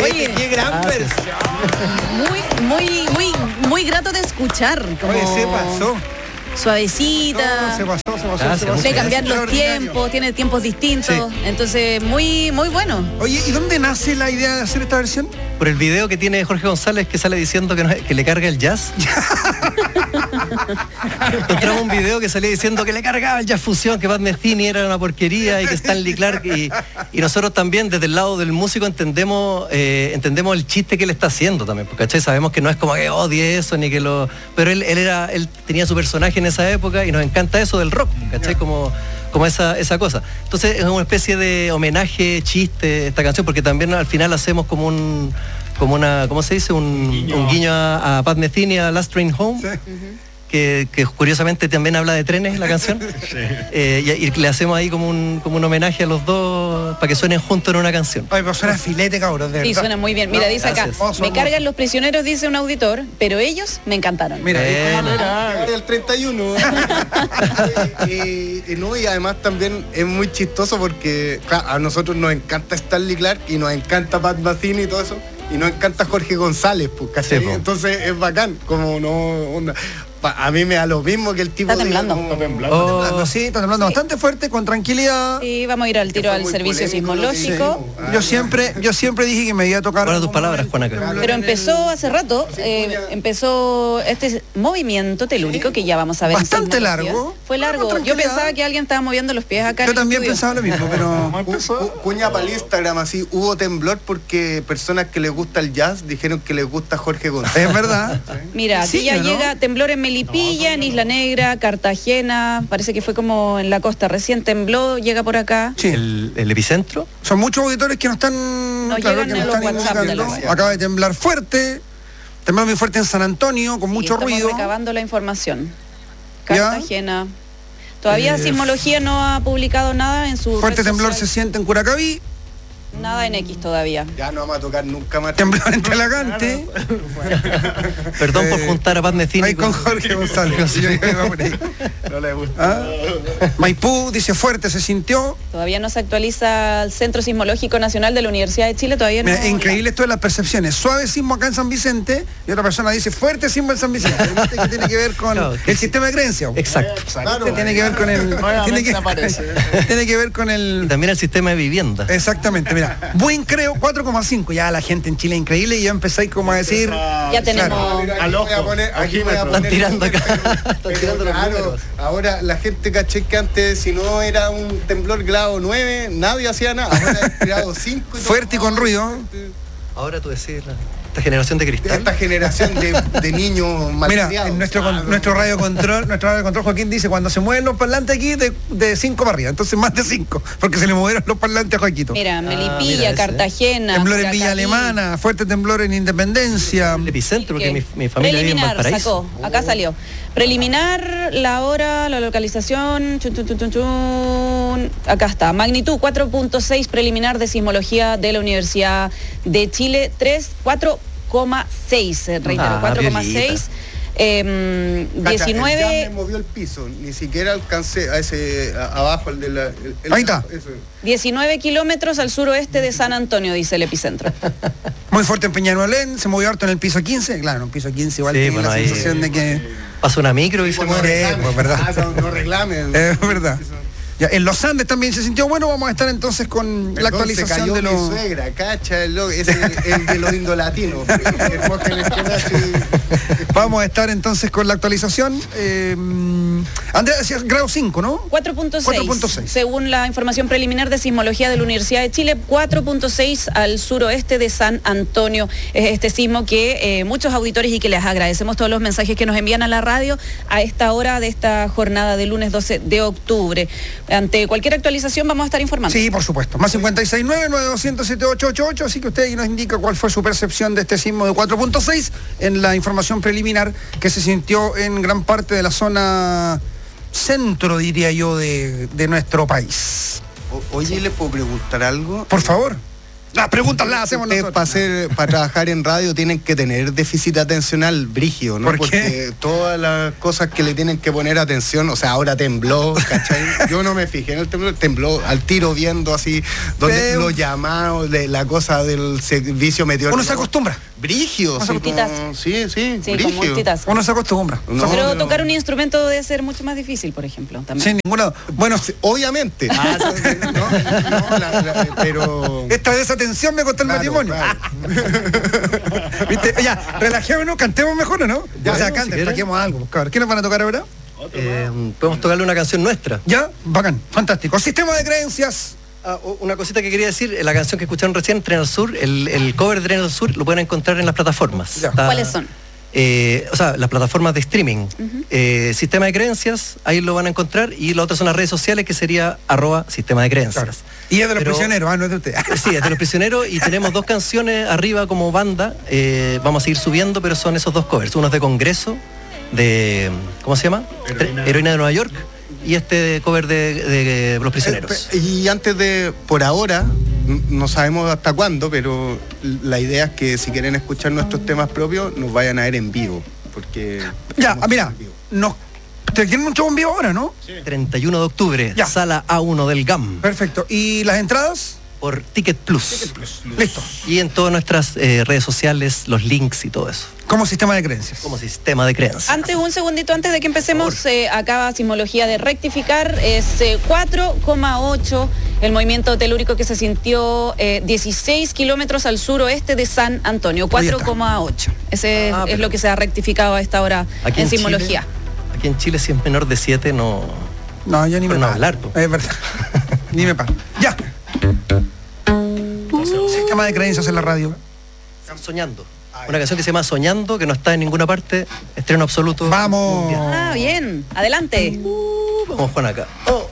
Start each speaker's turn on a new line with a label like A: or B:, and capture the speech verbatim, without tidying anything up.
A: Oye, qué gran ah, versión.
B: Muy, muy, muy, muy grato de escuchar. Como...
A: Oye, se pasó.
B: Suavecita.
A: No, se pasó, se pasó. Ah, se pasó.
B: De cambiar los tiempos, tiene tiempos distintos. Sí. Entonces, muy, muy bueno.
A: Oye, ¿y dónde nace la idea de hacer esta versión?
C: Por el video que tiene Jorge González que sale diciendo que, no, que le carga el jazz. Encontramos un video que salía diciendo que le cargaba el jazz fusión, que Pat Metheny era una porquería y que Stanley Clark y, y nosotros también desde el lado del músico entendemos eh, entendemos el chiste que él está haciendo también, porque ¿cachai? Sabemos que no es como que odie eso ni que lo, pero él, él era él tenía su personaje en esa época y nos encanta eso del rock, ¿cachai? Como como esa, esa cosa. Entonces es una especie de homenaje, chiste esta canción, porque también al final hacemos como un como una, ¿cómo se dice? Un, un guiño, un guiño a, a Pat Metheny, a Last Train Home. Sí. Uh-huh. Que, que curiosamente también habla de trenes la canción. Sí. eh, y, y le hacemos ahí como un, como un homenaje a los dos para que suenen juntos en una canción.
A: Ay, pero suena filete, cabrón, de verdad.
B: Sí, suena muy bien. Mira, no, dice gracias. Acá, me cargan los prisioneros, dice un auditor, pero ellos me encantaron.
D: Mira, era el treinta y uno. y, y, no, y además también es muy chistoso porque claro, a nosotros nos encanta Stanley Clark y nos encanta Pat Metheny y todo eso. Y nos encanta Jorge González, pues, ¿cachai? Sí, pues. Entonces es bacán, como no... Una, a mí me da lo mismo que el tipo...
B: Está temblando.
D: De,
B: no,
A: está temblando. Oh. Está temblando, sí, está temblando sí. Bastante fuerte, con tranquilidad.
B: Sí, vamos a ir al tiro al servicio sismológico.
A: Sí. Yo siempre yo siempre dije que me iba a tocar...
C: Para tus palabras, Juanaca.
B: Pero empezó hace rato, sí, eh, empezó este movimiento telúrico sí. que ya vamos a ver.
A: Bastante largo.
B: Fue largo. Yo pensaba que alguien estaba moviendo los pies acá.
A: Yo también estudio. Pensaba lo mismo, pero...
D: Cuña para el Instagram, así, hubo temblor porque personas que les gusta el jazz dijeron que les gusta Jorge González.
A: Es verdad.
D: ¿Sí?
B: Mira, aquí sí, ya ¿no? llega temblor en Melipilla, en Isla Negra, Cartagena, parece que fue como en la costa, recién tembló, llega por acá.
C: Sí. ¿El, el epicentro?
A: Son muchos auditores que no están...
B: No claro, llegan que no están indicando.
A: Acaba de temblar fuerte, tembló muy fuerte en San Antonio, con sí, mucho
B: estamos
A: ruido.
B: Recabando la información. Cartagena. ¿Ya? Todavía eh, Sismología no ha publicado nada en su
A: fuerte temblor se siente en Curacaví.
B: Nada en X todavía.
D: Ya no vamos a tocar nunca más.
A: Temblor en Talagante.
C: Perdón eh, por juntar a Pat Metheny.
A: Ahí con Jorge González. Yo iba por ahí.
D: No le gusta.
A: ¿Ah? Maipú dice fuerte, se sintió.
B: Todavía no se actualiza el Centro Sismológico Nacional de la Universidad de Chile. Todavía no.
A: Mira, increíble esto de las percepciones. Suave sismo acá en San Vicente y otra persona dice fuerte sismo en San Vicente. Que tiene que ver con claro, el sí. sistema de creencia.
C: Exacto.
A: Claro, tiene que ver con el. Tiene que, tiene que ver con el.
C: Y también el sistema de vivienda.
A: Exactamente. Mira, buen creo cuatro coma cinco, ya la gente en Chile es increíble y ya empezáis como a decir...
B: Ya tenemos...
D: Claro, al ojo. Poner, aquí voy a poner,
C: están tirando acá.
D: Están tirando claro, ahora la gente caché que antes si no era un temblor grado nueve, nadie hacía nada. Ahora es grado cinco. Y
A: fuerte y con ruido.
C: Ahora tú decís... Esta generación de cristal.
D: Esta generación de, de niños malcriados.
A: Mira, en nuestro, ah, nuestro no. radio control, nuestro radio control Joaquín dice cuando se mueven los parlantes aquí de, de cinco para arriba, entonces más de cinco, porque se le movieron los parlantes a Joaquito.
B: Mira, Melipilla, ah, mira Cartagena.
A: Temblor en Villa Alemana, fuerte temblor en Independencia.
C: El epicentro, porque mi, mi familia vive en Valparaíso.
B: Sacó, acá salió. Preliminar, la hora, la localización, chun, chun, chun, chun, chun. Acá está, magnitud cuatro punto seis preliminar de sismología de la Universidad de Chile, tres, cuatro coma seis, reitero, ah, cuatro coma seis. Eh, diecinueve.
D: Ya me movió el piso, ni siquiera alcancé a ese a, abajo, el de la. El, el,
A: Ahí está.
D: Eso.
B: diecinueve kilómetros al suroeste de San Antonio, dice el epicentro.
A: Muy fuerte en Peñalolén, se movió harto en el piso quince. Claro, en el piso quince igual sí, tiene bueno, la ahí, sensación de que.
C: Pasa una micro y
D: sí,
C: se
D: mueve.
A: No, verdad.
D: Ah, no, no reclamen.
A: Es verdad. Ya, en los Andes también se sintió bueno, vamos a estar entonces con Perdón, la actualización
D: se cayó
A: de los...
D: mi suegra, cacha, el, es el, el de los indolatinos.
A: Vamos a estar entonces con la actualización. Eh, Andrea decía grado cinco, ¿no?
B: cuatro punto seis. Según la información preliminar de sismología de la Universidad de Chile, cuatro punto seis al suroeste de San Antonio. Es este sismo que eh, muchos auditores y que les agradecemos todos los mensajes que nos envían a la radio a esta hora de esta jornada de lunes doce de octubre. Ante cualquier actualización vamos a estar informando.
A: Sí, por supuesto. Más cincuenta y seis nueve, nueve dos cero, siete ocho ocho ocho, así que usted ahí nos indica cuál fue su percepción de este sismo de cuatro punto seis en la información preliminar que se sintió en gran parte de la zona centro, diría yo, de, de nuestro país.
D: O, oye, ¿le puedo preguntar algo?
A: Por favor. Las preguntas las hacemos
D: Ustedes
A: nosotros.
D: Para, hacer, para trabajar en radio tienen que tener déficit atencional brígido, ¿no?
A: ¿Por qué?
D: Porque todas las cosas que le tienen que poner atención, o sea, ahora tembló, ¿cachai? Yo no me fijé en el temblor, tembló al tiro viendo así, donde
A: Pero...
D: los llamados, de la cosa del servicio meteorológico.
A: Uno se acostumbra.
D: Brígido.
B: Con multitas.
D: Sí, sí,
B: Sí,
D: brígido.
B: con multitas.
A: Uno se acostumbra.
D: No,
B: Pero
D: no.
B: tocar un instrumento debe ser mucho más difícil, por ejemplo, también.
A: Sin ninguna. Bueno,
D: Sí, obviamente. Ah, no, no, la- la- pero...
A: esta desatención me costó el
D: Claro,
A: matrimonio.
D: claro.
A: ¿Viste? Ya, relajémonos, cantemos mejor, ¿o no?
D: Ya,
A: o sea,
D: si
A: canten,
C: quieren.
A: saquemos algo, pues, cabrón. ¿Qué nos van a tocar ahora?
C: Eh, podemos tocarle una canción nuestra.
A: Ya, bacán, fantástico. Sistema de creencias.
C: Ah, o- una cosita que quería decir, la canción que escucharon recién, Tren al Sur, el, el cover de Tren al Sur lo pueden encontrar en las plataformas.
A: Ya.
C: Está-
B: ¿Cuáles son?
C: eh, o sea, las plataformas de streaming. Eh, Sistema de Creencias, ahí lo van a encontrar, y la otra son las redes sociales, que sería arroba Sistema de Creencias.
A: Claro. Y es de los
C: Pero-
A: prisioneros, ah, no es de usted.
C: Sí, es de los prisioneros, y tenemos dos canciones arriba como banda. eh, vamos a seguir subiendo, pero son esos dos covers. Uno es de Congreso, de, ¿cómo se llama?
D: Heroína.
C: Heroína de Nueva York, y este cover de, de Los Prisioneros.
D: Eh, Y antes de, por ahora, n- no sabemos hasta cuándo, pero la idea es que si quieren escuchar nuestros temas propios, nos vayan a ver en vivo. Porque.
A: Ya,
D: estamos
A: ah, mira,
D: en vivo.
A: nos, te tienen un show en vivo ahora, ¿no?
C: treinta y uno de octubre,
A: Ya.
C: sala A uno del G A M,
A: Perfecto. ¿Y las entradas?
C: por Ticket Plus.
A: Listo.
C: Y en todas nuestras eh, redes sociales, los links y todo eso,
A: Como sistema de creencias.
C: como Sistema de Creencias.
B: Antes, un segundito antes de que empecemos, eh, acaba Sismología de rectificar, es eh, cuatro coma ocho el movimiento telúrico que se sintió eh, dieciséis kilómetros al suroeste de San Antonio, cuatro coma ocho. Ese
C: Ah,
B: es
C: pero-
B: lo que se ha rectificado a esta hora
C: Aquí
B: en
C: en
B: Sismología.
C: Chile- Aquí en Chile, si es menor de siete, no...
A: No, yo ni
C: Por
A: me
C: no
A: paro.
C: hablar, po.
A: Es verdad. Ni me paro. Ya. Sistema de creencias en la radio.
C: Están soñando. Una canción que se llama Soñando, que no está en ninguna parte. Estreno absoluto.
A: Vamos.
C: mundial.
B: Ah, bien, adelante.
C: Vamos, Juan, acá. Oh.